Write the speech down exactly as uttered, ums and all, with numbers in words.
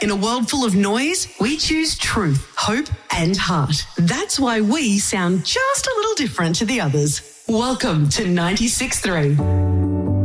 In a world full of noise, we choose truth, hope, and heart. That's why we sound just a little different to the others. Welcome to ninety-six point three.